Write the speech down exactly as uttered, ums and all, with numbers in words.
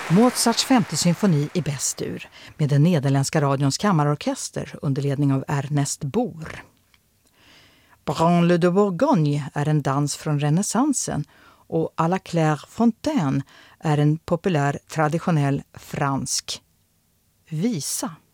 Mozarts femte symfoni i bästur med den nederländska radions kammarorkester under ledning av Ernest Bohr. Branle de Bourgogne är en dans från renässansen och à la Claire Fontaine är en populär traditionell fransk visa.